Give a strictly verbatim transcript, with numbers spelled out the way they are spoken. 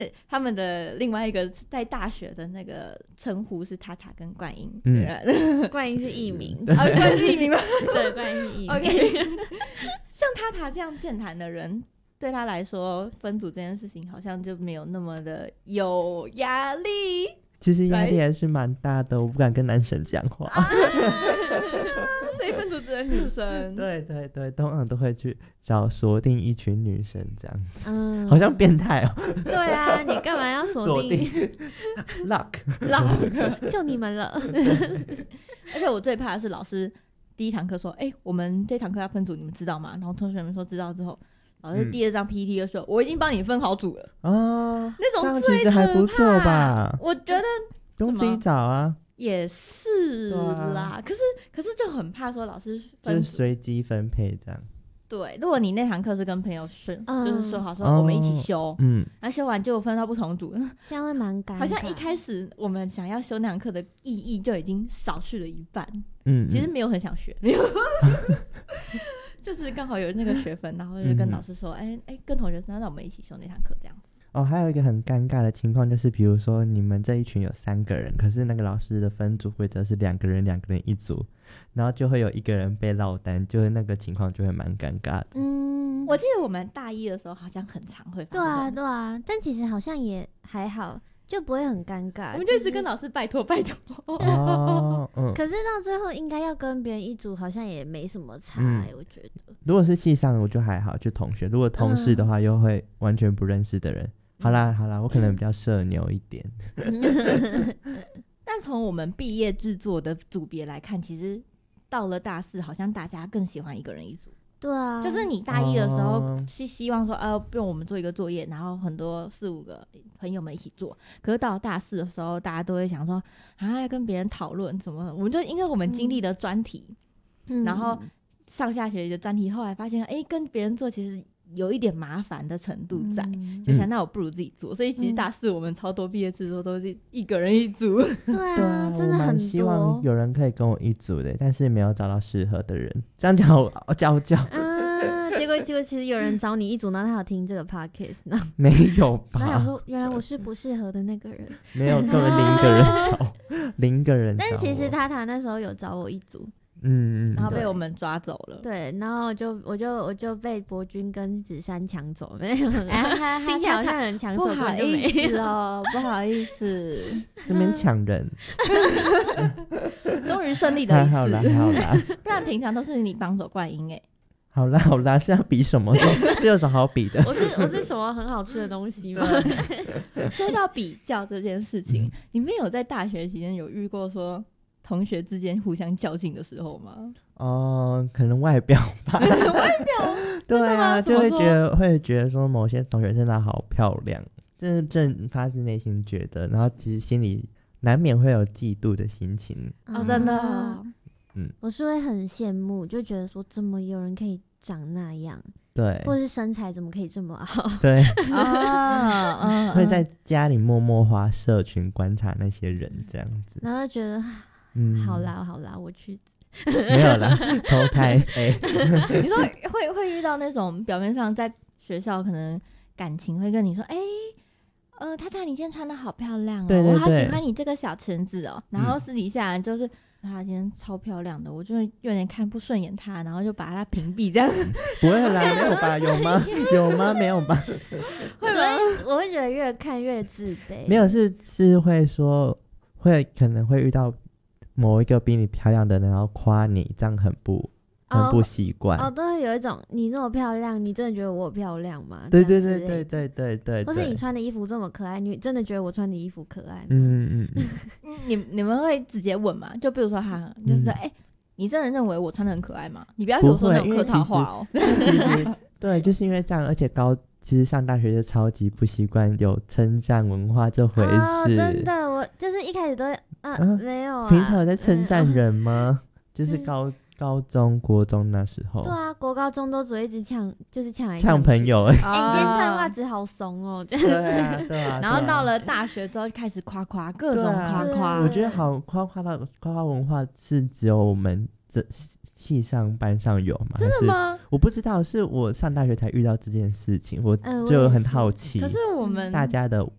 他们的另外一个在大学的那个称呼是塔塔跟冠英， 嗯， 冠英是艺名啊，冠英是艺名吗？ 对，冠英是艺名。 OK， 像塔塔这样健谈的人，对他来说分组这件事情好像就没有那么的有压力。 其实压力还是蛮大的，我不敢跟男生讲话。 啊所以分组只有女生。 对对对，通常都会去找锁定一群女生这样子， 嗯， 好像变态哦。 对啊，你干嘛要锁定 ？Lock Lock 就你们了。 而且我最怕的是老师第一堂课说：“哎、欸，我们这堂课要分组，你们知道吗？”然后同学们说知道之后，老师第二张 P P T 就说：“嗯、我已经帮你分好组了。”哦，那种最可怕， 其实还不错吧？ 我觉得不用自己找啊。 也是啦，啊、可是可是就很怕说老师分就是随机分配这样。 对，如果你那堂课是跟朋友说、嗯，就是说好说我们一起修， 哦、嗯， 然后修完就分到不同组， 这样会蛮尴尬。 好像一开始我们想要修那堂课的意义就已经少去了一半， 嗯， 其实没有很想学，就是刚好有那个学分，然后就跟老师说，哎、嗯、哎、欸，跟同学说，那我们一起修那堂课这样子。 哦，还有一个很尴尬的情况就是，比如说你们这一群有三个人，可是那个老师的分组规则是两个人两个人一组，然后就会有一个人被落单，就是那个情况就会蛮尴尬的。 嗯，我记得我们大一的时候好像很常会发生。 对啊对啊，但其实好像也还好，就不会很尴尬。 我们就一直跟老师拜托拜托。 哦，嗯。 可是到最后应该要跟别人一组，好像也没什么差、欸嗯、我觉得。 如果是系上我就还好，就同学；如果同事的话，又会完全不认识的人。嗯好啦好啦，我可能比较社牛一点。 但从我们毕业制作的组别来看，其实到了大四，好像大家更喜欢一个人一组。 对啊， 就是你大一的时候是希望说，呃，不用我们做一个作业，然后很多四五个朋友们一起做。可是到了大四的时候，大家都会想说，啊，要跟别人讨论什么？我们就因为我们经历了专题，嗯、然后上下学期的专题，后来发现，哎、欸，跟别人做其实有一点麻烦的程度在，嗯、就想那我不如自己做，所以其实大四我们超多毕业制作都是一个人一组。 对啊，真的很多。我蛮希望有人可以跟我一组的，但是没有找到适合的人。这样讲我教教。 啊，结果结果其实有人找你一组，然后他有听这个 podcast 呢？ 没有吧？ 他想说，原来我是不适合的那个人。 没有，根本零个人找，零个人找。 但是其实塔塔那时候有找我一组。 嗯， 然后被我们抓走了。 对，然后就我就我就被博君跟芷珊抢走，没有，听起来好像很抢手， 不好意思哦，不好意思， 那边抢人， 终于顺利的一次， 好啦好啦， 不然平常都是你帮手冠英哎。 好啦好啦，是要比什么？这有什么好比的？ 我是我是什么很好吃的东西吗？ 说到比较这件事情，嗯、你们有在大学期间有遇过说同学之间互相较劲的时候吗？ 哦、呃，可能外表吧。 外表？ 对啊，就会觉得会觉得说某些同学真的好漂亮，就是正发自内心觉得，然后其实心里难免会有嫉妒的心情。 哦，真的、哦。 嗯，我是会很羡慕，就觉得说怎么有人可以长那样， 对， 或者是身材怎么可以这么好， 对啊，嗯， 会在家里默默滑社群观察那些人这样子， 然后觉得，嗯，好啦好啦，我去， 没有啦，投胎，哎、 欸，你说会会遇到那种表面上在学校可能感情会跟你说，哎、欸。呃，太太，你今天穿的好漂亮哦， 对对对， 我好喜欢你这个小裙子哦。然后私底下就是。嗯他今天超漂亮的，我就有点看不顺眼他，然后就把他屏蔽这样子。 不会啦，没有吧？有吗？有吗？没有吧？ 所以我会觉得越看越自卑。 没有，是是会说会可能会遇到某一个比你漂亮的人，然后夸你，这样很不很不习惯。 哦，都会有一种你那么漂亮，你真的觉得我漂亮吗？ 对对对对对对对。 或是你穿的衣服这么可爱，你真的觉得我穿的衣服可爱吗？ 嗯嗯嗯。 你你们会直接问吗？就比如说他就是说，哎、嗯欸，你真的认为我穿的很可爱吗？你不要给我说那种客套话哦。 对，就是因为这样，而且高其实上大学就超级不习惯有称赞文化这回事。 哦，真的，我就是一开始都会啊，啊没有啊。 平常有在称赞人吗？嗯、就是高。高中、国中那时候， 对啊，国高中都只会一直呛，就是呛来呛朋友。哎、 欸，哎、欸，你今天穿袜子好怂哦。 对啊，对啊。 然后到了大学之后，就开始夸夸，各种夸夸。 我觉得好夸夸到夸夸文化是只有我们这系上班上有吗？ 真的吗？ 我不知道，是我上大学才遇到这件事情，我呃就很好奇。 可是我们大家的